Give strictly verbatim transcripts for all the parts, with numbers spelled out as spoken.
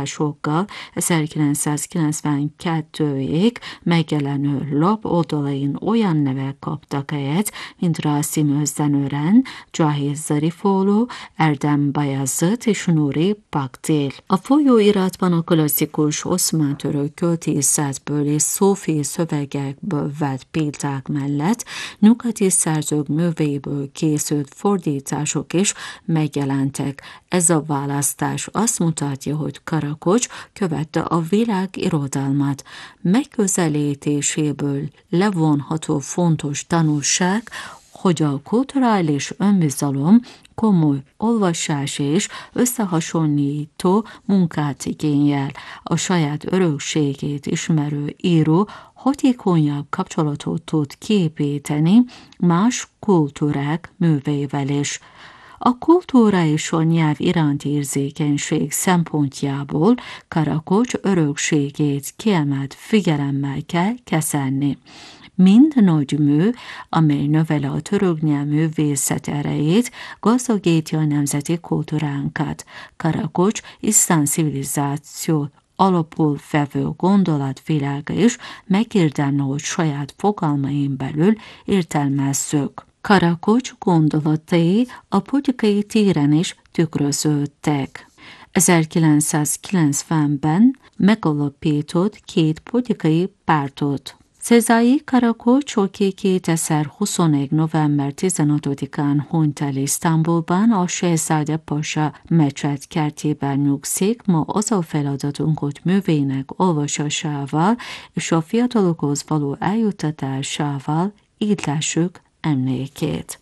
írásokkal ezerkilencszázkilencvenkettőig megjelenő lap oldalain olyan nevek kaptak helyet, mint Rasim Özdenören, Cahit Zarifoğlu, Erdem Bayazıt és Nuri Pakdil. A folyóiratban a klasszikus oszmán török költészetből és szófi szövegekből vett példák mellett nyugati szerzők műveiből készült fordítások is megjelentek. Ez a választás azt mutatja, hogy Karakocs követte a világ irodalmat. Megközelítéséből levonható fontos tanulság, hogy a kulturális önbizalom komoly olvasás és összehasonlító munkát igényel. A saját örökségét ismerő író hatékonyabb kapcsolatot tud kiépíteni más kultúrák műveivel is. A kultúra és a nyelv iránti érzékenység szempontjából Karakocs örökségét kiemelt figyelemmel kell kezelni. Mind nagy mű, amely növeli a török nyelv művészet erejét, gazdagítja a nemzeti kultúránkat. Karakocs iszlám civilizáció alapul vevő gondolatvilága is megérdemli, hogy saját fogalmain belül értelmezzük. Karakocs gondolatai a politikai téren is tükröződtek. ezerkilencszázkilencvenben megalapított két politikai pártot. Sezai Karakocs, aki kétezer-huszonegy. november tizenhatodikán hunyt el Isztambulban, a Sehzade Pasa mecset kertjében nyugszik. Ma az a feladatunk, hogy művének olvasásával és a fiatalokhoz való eljuttatásával ídlessük emlékét.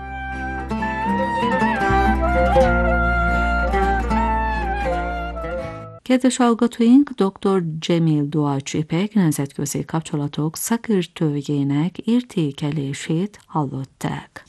Kedves hallgatóink, dr. Cemil Doğaçipek nemzetközi kapcsolatok szakértőjének értékelését hallották.